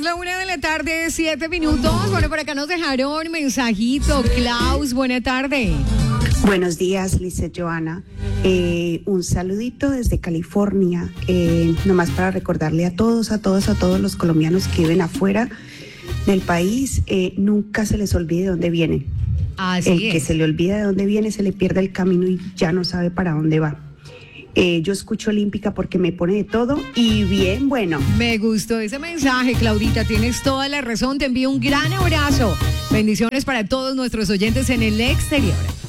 la 1:07 p.m. Bueno, por acá nos dejaron mensajito. Klaus, buena tarde. Buenos días, Lizeth, Joana. Un saludito desde California. Nomás para recordarle a todos los colombianos que viven afuera del país, nunca se les olvide de dónde vienen. El que se le olvida de dónde viene se le pierde el camino y ya no sabe para dónde va. Yo escucho Olímpica porque me pone de todo y bien bueno. Me gustó ese mensaje, Claudita, tienes toda la razón, te envío un gran abrazo. Bendiciones para todos nuestros oyentes en el exterior.